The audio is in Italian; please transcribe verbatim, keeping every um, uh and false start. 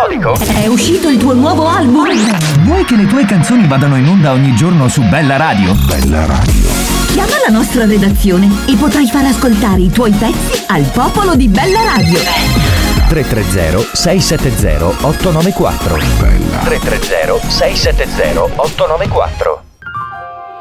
melodico? È uscito il tuo nuovo album? Vuoi che le tue canzoni vadano in onda ogni giorno su Bella Radio? Bella Radio. Chiama la nostra redazione e potrai far ascoltare i tuoi pezzi al popolo di Bella Radio. tre tre zero sei sette zero otto nove quattro. Bella. tre tre zero sei sette zero otto nove quattro.